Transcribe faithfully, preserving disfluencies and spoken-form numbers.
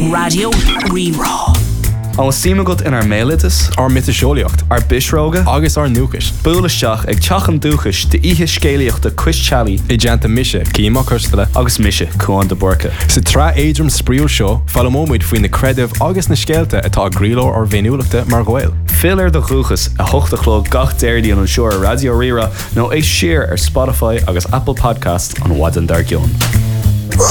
Radio Rerá. An síimegad in ar mélitas, ar mit seolaíocht, ar bisróga, agus ar nuachas. Búlaisteach ag teachan dúchas de ihe scéalaíochta Chris-Chalí, I deanta mise, címa cústala, agus mise chuan de borca. Sa tra éidrim spríú seo, fallmóid faoin na creidimh agus na scéalta atá gríló ar bhéniúlachta mar ghail. Filar de chuchas a hochtachló gach déirdíon an seoir Radio Rerá nó é siar ar Spotify agus Apple Podcast an Wadan Dargion.